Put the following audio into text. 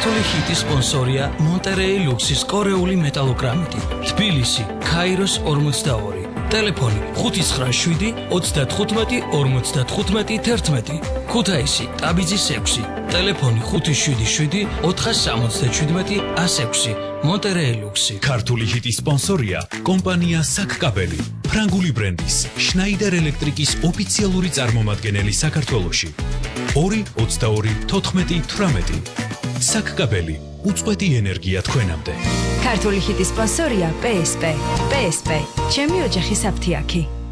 ქართული ჰიტის სპონსორია მონტერეი ლუქსის კორეული მეტალოგრამიტი. თბილისი, ქაიროს 42. ტელეფონი 597 35 55 11. ქუთაისი, ტაბიძის 6. ტელეფონი 577 477 106. მონტერეი ლუქსი. ქართული ჰიტის სპონსორია კომპანია საკკაბელი. ფრანგული ბრენდის შნაიდერ ელექტრიკის ოფიციალური წარმომადგენელი საქართველოში. 222 საკკაბელი უწყვეტი ენერგია თქვენამდე. ქართული ჰიტის სპონსორია PSP. PSP ჩემი ოჯახის აფთიაქი.